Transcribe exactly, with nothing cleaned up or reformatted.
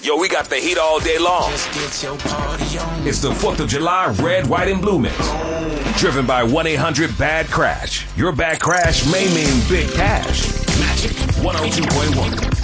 Yo, we got the heat all day long. It's the fourth of July Red, White, and Blue Mix. Driven by one eight hundred bad crash. Your bad crash may mean big cash. Magic one oh two point one.